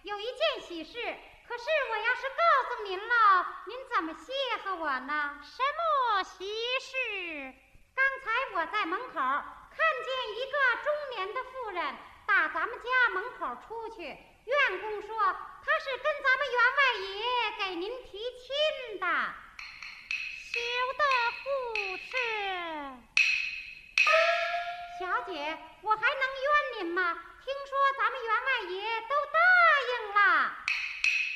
有一件喜事，可是我要是告诉您了，您怎么谢和我呢？ 什么喜事？ 刚才我在门口看见一个中年的妇人打咱们家门口出去，院公说她是跟咱们员外爷给您提亲的。 休得胡说！ 小姐，我还能冤您吗？听说咱们员外爷都答应了。